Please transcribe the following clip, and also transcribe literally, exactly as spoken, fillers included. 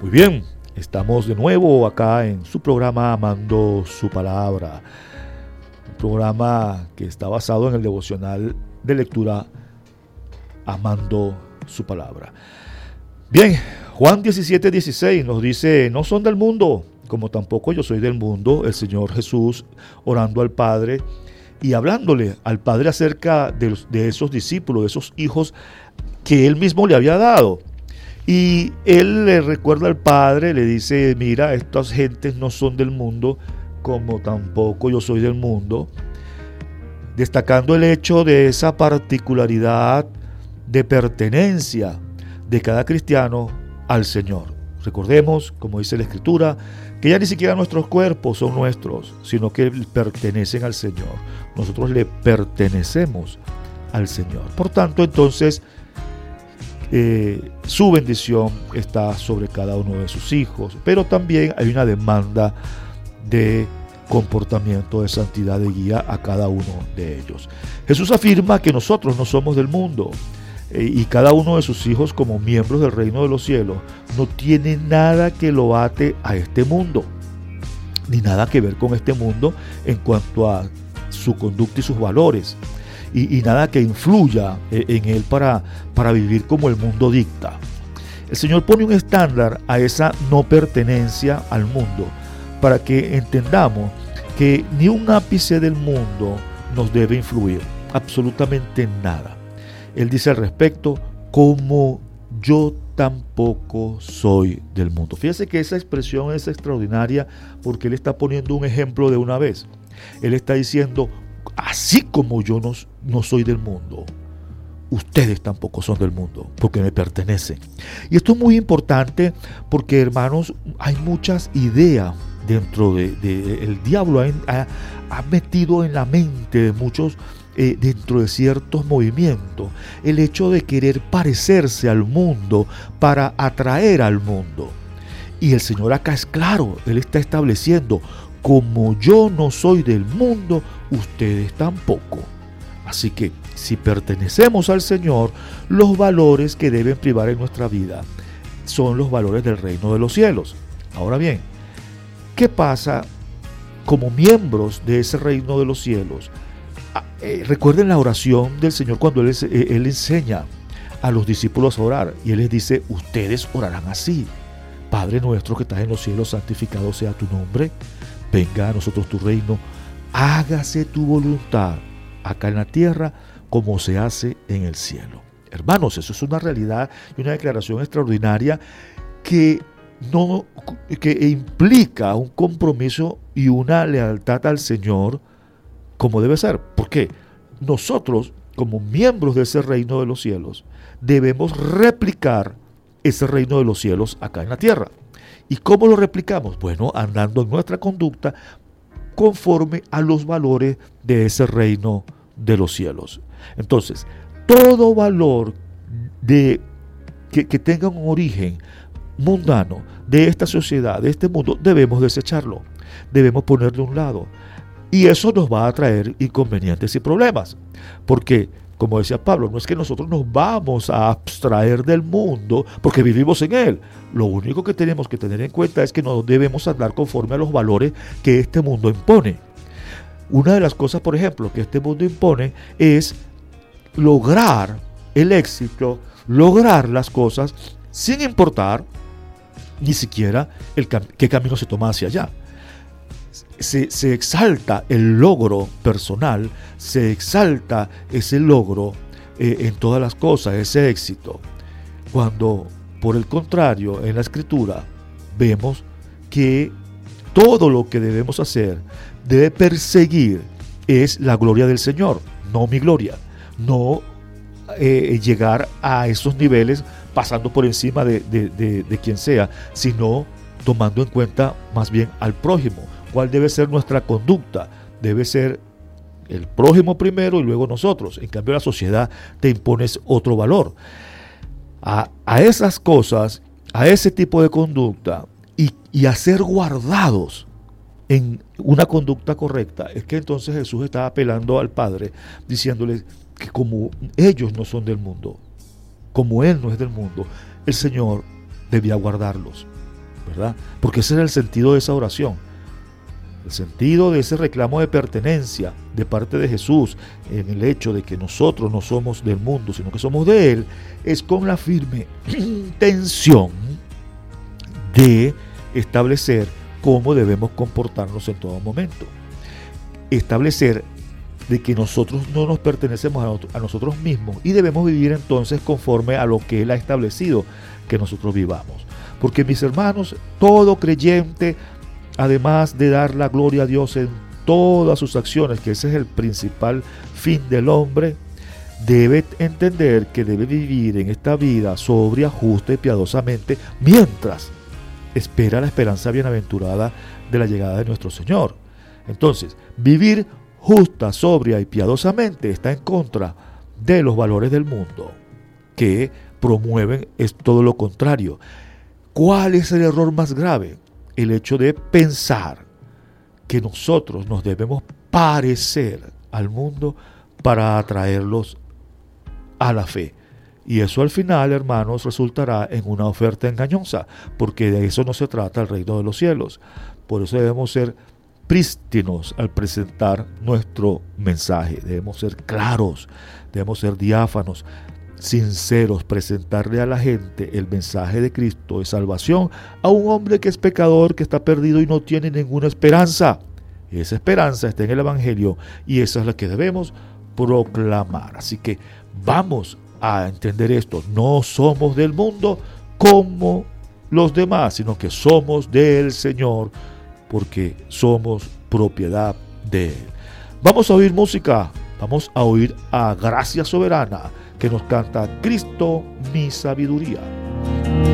Muy bien, estamos de nuevo acá en su programa Amando su Palabra, un programa que está basado en el devocional de lectura Amando su Palabra. Bien, Juan diecisiete dieciséis nos dice: no son del mundo, como tampoco yo soy del mundo. El Señor Jesús orando al Padre y hablándole al Padre acerca de, los, de esos discípulos, de esos hijos que Él mismo le había dado. Y Él le recuerda al Padre, le dice: mira, estas gentes no son del mundo, como tampoco yo soy del mundo, destacando el hecho de esa particularidad de pertenencia de cada cristiano al Señor. Recordemos, como dice la Escritura, que ya ni siquiera nuestros cuerpos son nuestros, sino que pertenecen al Señor. Nosotros le pertenecemos al Señor. Por tanto, entonces, eh, su bendición está sobre cada uno de sus hijos, pero también hay una demanda de comportamiento, de santidad, de guía a cada uno de ellos. Jesús afirma que nosotros no somos del mundo, y cada uno de sus hijos, como miembros del reino de los cielos, no tiene nada que lo ate a este mundo, ni nada que ver con este mundo en cuanto a su conducta y sus valores, y, y nada que influya en él para, para vivir como el mundo dicta. El Señor pone un estándar a esa no pertenencia al mundo, para que entendamos que ni un ápice del mundo nos debe influir, absolutamente nada. Él dice al respecto: como yo tampoco soy del mundo. Fíjese que esa expresión es extraordinaria, porque Él está poniendo un ejemplo de una vez. Él está diciendo: así como yo no, no soy del mundo, ustedes tampoco son del mundo, porque me pertenecen. Y esto es muy importante porque, hermanos, hay muchas ideas dentro de, de el diablo ha, ha, ha metido en la mente de muchos, eh, dentro de ciertos movimientos, el hecho de querer parecerse al mundo para atraer al mundo. Y el Señor acá es claro, Él está estableciendo: como yo no soy del mundo, ustedes tampoco. Así que, si pertenecemos al Señor, los valores que deben privar en nuestra vida son los valores del reino de los cielos. Ahora bien, ¿qué pasa como miembros de ese reino de los cielos? Ah, eh, recuerden la oración del Señor cuando Él, eh, Él enseña a los discípulos a orar, y Él les dice: ustedes orarán así: Padre nuestro que estás en los cielos, santificado sea tu nombre, venga a nosotros tu reino, hágase tu voluntad acá en la tierra como se hace en el cielo. Hermanos, eso es una realidad y una declaración extraordinaria que, no, que implica un compromiso y una lealtad al Señor como debe ser. Porque nosotros, como miembros de ese reino de los cielos, debemos replicar ese reino de los cielos acá en la tierra. ¿Y cómo lo replicamos? Bueno, andando en nuestra conducta conforme a los valores de ese reino de los cielos. Entonces, todo valor de, que, que tenga un origen mundano de esta sociedad, de este mundo, debemos desecharlo, debemos ponerlo a un lado. Y eso nos va a traer inconvenientes y problemas, porque, como decía Pablo, no es que nosotros nos vamos a abstraer del mundo porque vivimos en él. Lo único que tenemos que tener en cuenta es que no debemos andar conforme a los valores que este mundo impone. Una de las cosas, por ejemplo, que este mundo impone es lograr el éxito, lograr las cosas sin importar ni siquiera el cam- qué camino se toma hacia allá. Se, se exalta el logro personal, se exalta ese logro eh, en todas las cosas, ese éxito. Cuando, por el contrario, en la Escritura vemos que todo lo que debemos hacer debe perseguir es la gloria del Señor, no mi gloria, no eh, llegar a esos niveles pasando por encima de, de, de, de quien sea, sino tomando en cuenta más bien al prójimo. ¿Cuál debe ser nuestra conducta? Debe ser el prójimo primero y luego nosotros. En cambio, la sociedad te impone otro valor. A, a esas cosas, a ese tipo de conducta y, y a ser guardados en una conducta correcta, es que entonces Jesús está apelando al Padre, diciéndole que como ellos no son del mundo, como Él no es del mundo, el Señor debía guardarlos. ¿verdad? Porque ese era el sentido de esa oración. El sentido de ese reclamo de pertenencia de parte de Jesús en el hecho de que nosotros no somos del mundo, sino que somos de Él, es con la firme intención de establecer cómo debemos comportarnos en todo momento. Establecer de que nosotros no nos pertenecemos a nosotros mismos y debemos vivir entonces conforme a lo que Él ha establecido que nosotros vivamos. Porque, mis hermanos, todo creyente, además de dar la gloria a Dios en todas sus acciones, que ese es el principal fin del hombre, debe entender que debe vivir en esta vida sobria, justa y piadosamente, mientras espera la esperanza bienaventurada de la llegada de nuestro Señor. Entonces, vivir justa, sobria y piadosamente está en contra de los valores del mundo, que promueven es todo lo contrario. ¿Cuál es el error más grave? El hecho de pensar que nosotros nos debemos parecer al mundo para atraerlos a la fe. Y eso al final, hermanos, resultará en una oferta engañosa, porque de eso no se trata el reino de los cielos. Por eso debemos ser prístinos al presentar nuestro mensaje. Debemos ser claros, debemos ser diáfanos, sinceros, presentarle a la gente el mensaje de Cristo de salvación a un hombre que es pecador, que está perdido y no tiene ninguna esperanza. Esa esperanza está en el Evangelio y esa es la que debemos proclamar. Así que vamos a entender esto. No somos del mundo como los demás, sino que somos del Señor, porque somos propiedad de Él. Vamos a oír música. Vamos a oír a Gracia Soberana, que nos canta Cristo, mi sabiduría.